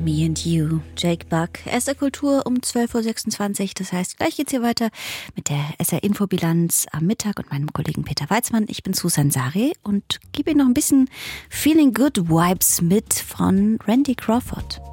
Me and You, Jake Buck, SR Kultur um 12.26 Uhr. Das heißt, gleich geht's hier weiter mit der SR Infobilanz am Mittag und meinem Kollegen Peter Weizmann. Ich bin Susan Sari und gebe Ihnen noch ein bisschen Feeling Good Vibes mit von Randy Crawford.